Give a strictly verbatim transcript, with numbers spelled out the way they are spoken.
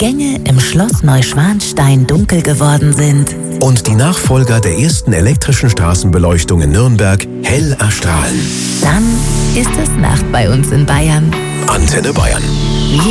Gänge im Schloss Neuschwanstein dunkel geworden sind und die Nachfolger der ersten elektrischen Straßenbeleuchtung in Nürnberg hell erstrahlen. Dann ist es Nacht bei uns in Bayern. Antenne Bayern. Wir